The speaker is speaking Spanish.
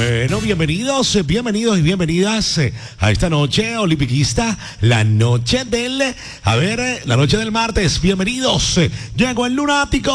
Bueno, bienvenidos y bienvenidas a esta noche olimpiquista, la noche del martes. Bienvenidos. Llegó el lunático.